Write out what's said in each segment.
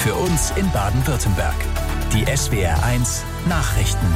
Für uns in Baden-Württemberg. Die SWR1 Nachrichten.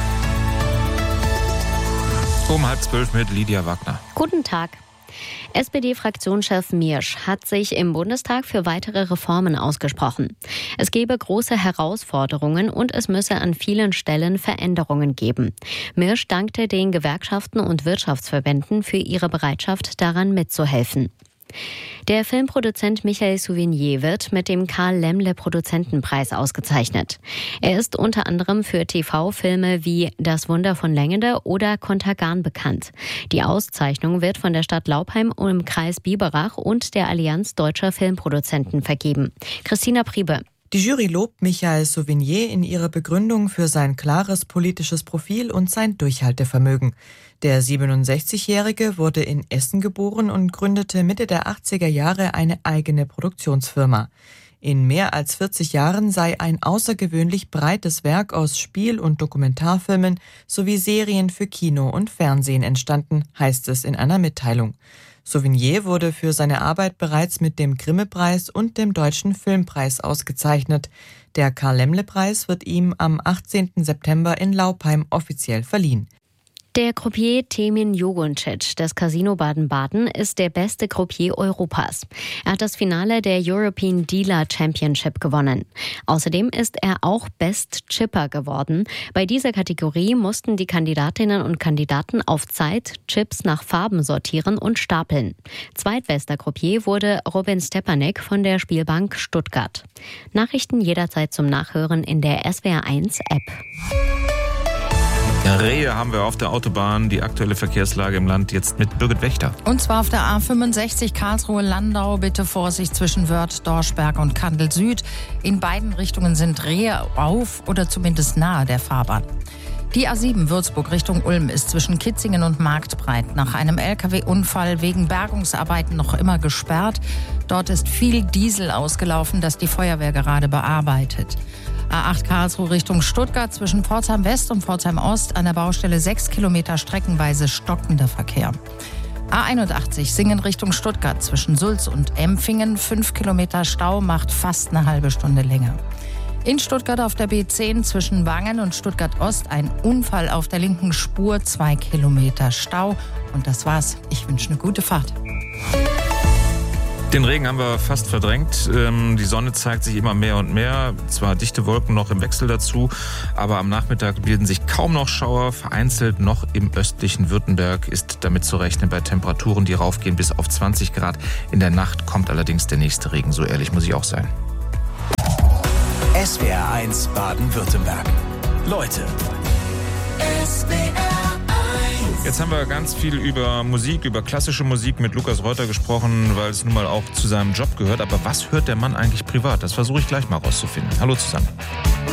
Um 11:30 mit Lydia Wagner. Guten Tag. SPD-Fraktionschef Miersch hat sich im Bundestag für weitere Reformen ausgesprochen. Es gebe große Herausforderungen und es müsse an vielen Stellen Veränderungen geben. Miersch dankte den Gewerkschaften und Wirtschaftsverbänden für ihre Bereitschaft, daran mitzuhelfen. Der Filmproduzent Michael Souvignier wird mit dem Karl-Laemmle-Produzentenpreis ausgezeichnet. Er ist unter anderem für TV-Filme wie Das Wunder von Lengede oder Contergan bekannt. Die Auszeichnung wird von der Stadt Laupheim im Kreis Biberach und der Allianz Deutscher Filmproduzenten vergeben. Christina Priebe. Die Jury lobt Michael Souvignier in ihrer Begründung für sein klares politisches Profil und sein Durchhaltevermögen. Der 67-Jährige wurde in Essen geboren und gründete Mitte der 80er Jahre eine eigene Produktionsfirma. In mehr als 40 Jahren sei ein außergewöhnlich breites Werk aus Spiel- und Dokumentarfilmen sowie Serien für Kino und Fernsehen entstanden, heißt es in einer Mitteilung. Souvignier wurde für seine Arbeit bereits mit dem Grimme-Preis und dem Deutschen Filmpreis ausgezeichnet. Der Karl-Laemmle-Preis wird ihm am 18. September in Laupheim offiziell verliehen. Der Croupier Temin Joguncic des Casino Baden-Baden ist der beste Croupier Europas. Er hat das Finale der European Dealer Championship gewonnen. Außerdem ist er auch Best Chipper geworden. Bei dieser Kategorie mussten die Kandidatinnen und Kandidaten auf Zeit Chips nach Farben sortieren und stapeln. Zweitbester Croupier wurde Robin Stepanek von der Spielbank Stuttgart. Nachrichten jederzeit zum Nachhören in der SWR1 App. Rehe haben wir auf der Autobahn. Die aktuelle Verkehrslage im Land jetzt mit Birgit Wächter. Und zwar auf der A65 Karlsruhe-Landau. Bitte Vorsicht zwischen Wörth, Dorschberg und Kandel Süd. In beiden Richtungen sind Rehe auf oder zumindest nahe der Fahrbahn. Die A7 Würzburg Richtung Ulm ist zwischen Kitzingen und Marktbreit nach einem LKW-Unfall wegen Bergungsarbeiten noch immer gesperrt. Dort ist viel Diesel ausgelaufen, das die Feuerwehr gerade bearbeitet. A8 Karlsruhe Richtung Stuttgart zwischen Pforzheim West und Pforzheim Ost an der Baustelle 6 Kilometer streckenweise stockender Verkehr. A81 Singen Richtung Stuttgart zwischen Sulz und Empfingen 5 Kilometer Stau macht fast eine halbe Stunde länger. In Stuttgart auf der B10 zwischen Wangen und Stuttgart Ost ein Unfall auf der linken Spur, 2 Kilometer Stau. Und das war's. Ich wünsche eine gute Fahrt. Den Regen haben wir fast verdrängt. Die Sonne zeigt sich immer mehr und mehr. Zwar dichte Wolken noch im Wechsel dazu, aber am Nachmittag bilden sich kaum noch Schauer. Vereinzelt noch im östlichen Württemberg ist damit zu rechnen bei Temperaturen, die raufgehen bis auf 20 Grad. In der Nacht kommt allerdings der nächste Regen. So ehrlich muss ich auch sein. SWR1 Baden-Württemberg. Leute. Jetzt haben wir ganz viel über Musik, über klassische Musik mit Lukas Reuter gesprochen, weil es nun mal auch zu seinem Job gehört. Aber was hört der Mann eigentlich privat? Das versuche ich gleich mal rauszufinden. Hallo zusammen.